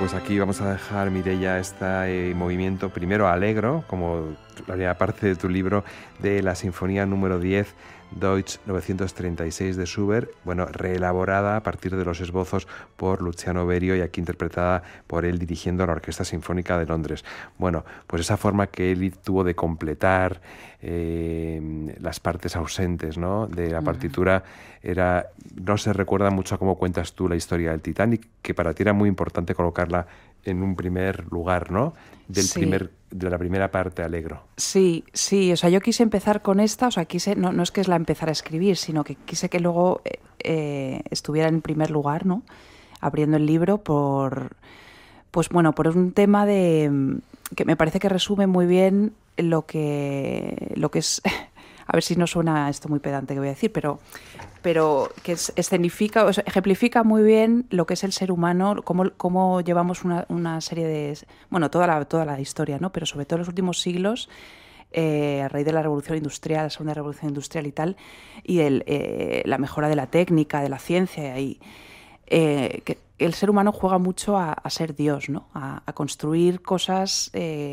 pues aquí vamos a dejar, Mireia, este movimiento primero alegro, como la primera parte de tu libro, de la Sinfonía número 10, Deutsch 936 de Schubert, bueno, reelaborada a partir de los esbozos por Luciano Berio y aquí interpretada por él dirigiendo la Orquesta Sinfónica de Londres. Bueno, pues esa forma que él tuvo de completar las partes ausentes, ¿no?, de la partitura no se recuerda mucho a cómo cuentas tú la historia del Titanic, que para ti era muy importante colocarla en un primer lugar, ¿no?, de la primera parte, alegro. Sí, o sea, yo quise empezar con esta, o sea, no es que la empezara a escribir, sino que quise que luego estuviera en primer lugar, ¿no?, abriendo el libro por un tema que me parece que resume muy bien lo que es, a ver si no suena esto muy pedante que voy a decir, pero que escenifica, o sea, ejemplifica muy bien lo que es el ser humano, cómo llevamos una serie de, bueno, toda la historia, ¿no?, pero sobre todo en los últimos siglos, a raíz de la Revolución Industrial, la Segunda Revolución Industrial y tal, y la mejora de la técnica, de la ciencia, y que el ser humano juega mucho a ser Dios, ¿no?, a construir cosas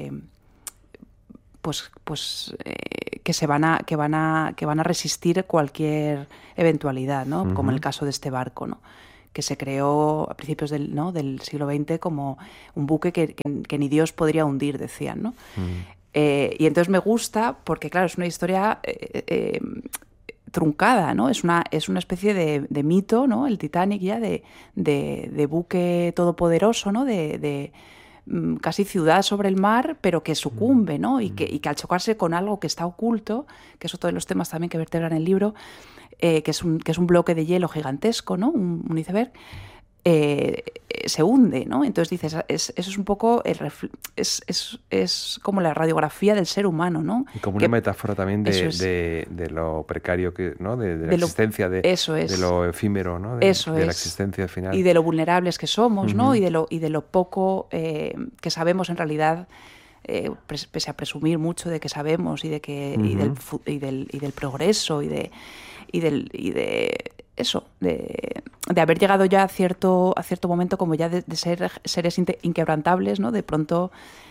que van a resistir cualquier eventualidad, ¿no? Uh-huh. Como en el caso de este barco, ¿no?, que se creó a principios del siglo XX como un buque que ni Dios podría hundir, decían, ¿no? Uh-huh. Y entonces me gusta porque, claro, es una historia truncada, ¿no? Es una especie de mito, ¿no?, el Titanic ya, de buque todopoderoso, ¿no?, de casi ciudad sobre el mar, pero que sucumbe, ¿no?, y que al chocarse con algo que está oculto, que es otro de los temas también que vertebran el libro, que es un bloque de hielo gigantesco, ¿no?, un iceberg, se hunde, ¿no? Entonces dices, eso es un poco es como la radiografía del ser humano, ¿no? Y como una metáfora también de lo precario que, ¿no?, de la existencia, de lo efímero, ¿no?, de la existencia final. Y de lo vulnerables que somos, uh-huh, ¿no? Y de lo poco que sabemos en realidad, pese a presumir mucho de que sabemos y de que uh-huh, y del progreso y de eso, de haber llegado ya a cierto momento como ya de ser seres inquebrantables, ¿no? De pronto,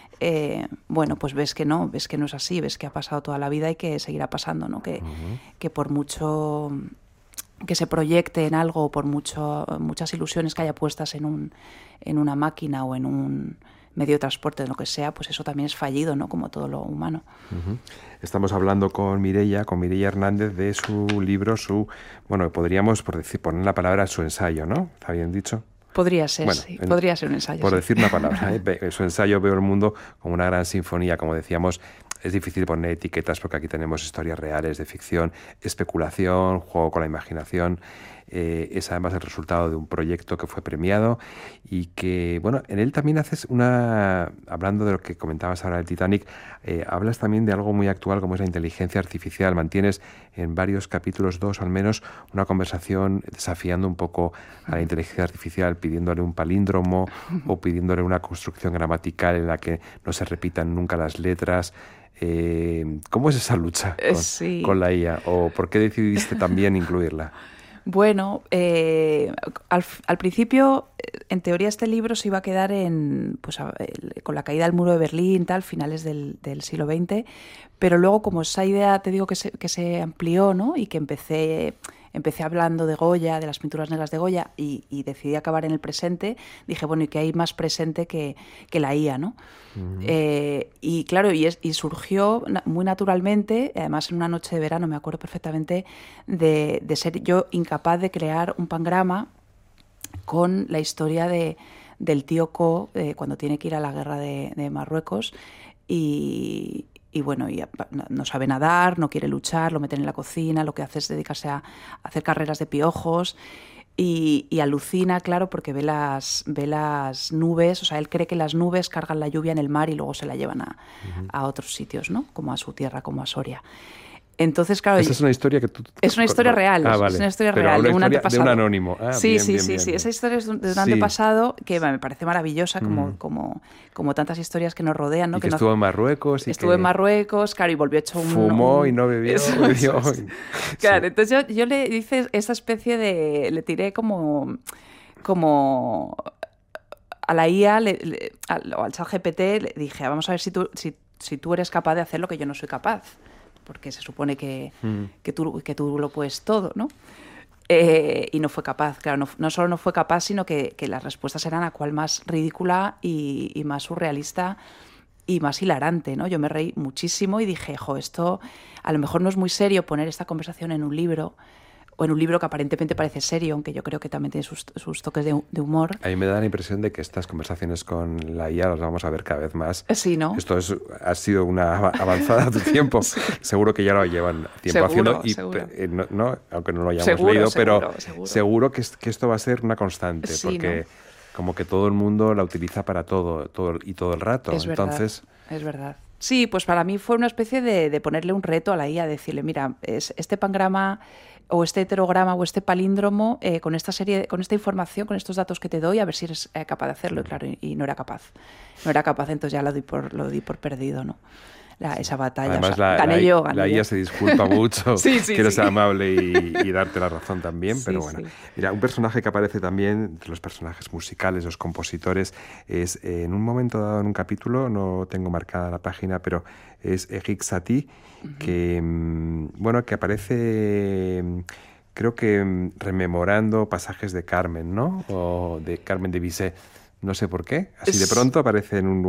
pues ves que no es así, ves que ha pasado toda la vida y que seguirá pasando, ¿no? Uh-huh. Que por mucho que se proyecte en algo, por muchas ilusiones que haya puestas en una máquina o en un medio de transporte, de lo que sea, pues eso también es fallido, ¿no?, como todo lo humano. Uh-huh. Estamos hablando con Mireia Hernández de su libro, podríamos poner la palabra su ensayo, ¿no? ¿Está bien dicho? Podría ser, bueno, sí. Podría ser un ensayo. Por sí. decir una palabra. Su ensayo Veo el mundo como una gran sinfonía, como decíamos. Es difícil poner etiquetas porque aquí tenemos historias reales de ficción, especulación, juego con la imaginación. Es además el resultado de un proyecto que fue premiado y que, bueno, en él también haces hablando de lo que comentabas ahora del Titanic, hablas también de algo muy actual como es la inteligencia artificial. Mantienes en varios capítulos, 2 al menos, una conversación desafiando un poco a la inteligencia artificial, pidiéndole un palíndromo o pidiéndole una construcción gramatical en la que no se repitan nunca las letras. ¿Cómo es esa lucha con la IA? ¿O por qué decidiste también incluirla? Bueno, al principio, en teoría, este libro se iba a quedar con la caída del muro de Berlín, finales del siglo XX, pero luego, como esa idea, te digo, que se amplió, ¿no?, y que empecé hablando de Goya, de las pinturas negras de Goya, y decidí acabar en el presente, dije, bueno, ¿y qué hay más presente que la IA, ¿no? Uh-huh. Y claro, y surgió muy naturalmente, además en una noche de verano, me acuerdo perfectamente, de ser yo incapaz de crear un pangrama con la historia del tío Ko, cuando tiene que ir a la guerra de Marruecos, y bueno, no sabe nadar, no quiere luchar, lo meten en la cocina, lo que hace es dedicarse a hacer carreras de piojos y alucina, claro, porque ve las nubes, o sea, él cree que las nubes cargan la lluvia en el mar y luego se la llevan a otros sitios, ¿no?, como a su tierra, como a Soria. Entonces, claro... Esa es una historia que tú... Es una historia real, vale. Es una historia real, de un antepasado. De un anónimo. Sí. Esa historia es de un antepasado que me parece maravillosa, como tantas historias que nos rodean, ¿no? Y que estuvo en Marruecos. Estuvo en Marruecos, claro, y volvió hecho fumó y no bebió. Claro, entonces yo le hice esa especie de... Le tiré como a la IA, o al ChatGPT, le dije, vamos a ver si tú eres capaz de hacer lo que yo no soy capaz, porque se supone que tú lo puedes todo, ¿no? Y no fue capaz, claro, no solo no fue capaz, sino que las respuestas eran a cual más ridícula y más surrealista y más hilarante, ¿no? Yo me reí muchísimo y dije, esto a lo mejor no es muy serio poner esta conversación en un libro, o en un libro que aparentemente parece serio, aunque yo creo que también tiene sus toques de humor. A mí me da la impresión de que estas conversaciones con la IA las vamos a ver cada vez más. Sí, ¿no? Esto ha sido una avanzada de tiempo. Sí. Seguro que ya lo llevan tiempo haciendo. Y, no, aunque no lo hayamos leído, pero seguro que esto va a ser una constante. Sí, porque ¿no? Como que todo el mundo la utiliza para todo el rato. Es verdad. Sí, pues para mí fue una especie de ponerle un reto a la IA, decirle, mira, este pangrama o este heterograma o este palíndromo con esta información, con estos datos que te doy, a ver si eres capaz de hacerlo. Y claro, y no era capaz. Entonces ya lo di por perdido, ¿no? Esa batalla. Además, gané yo. La IA se disculpa mucho. Quiero ser amable y darte la razón también, pero bueno. Sí. Mira, un personaje que aparece también entre los personajes musicales, los compositores, es en un momento dado en un capítulo, no tengo marcada la página, pero es Eric Satie, que aparece, creo que rememorando pasajes de Carmen, ¿no? O de Carmen de Bizet. No sé por qué. Así de pronto aparece en un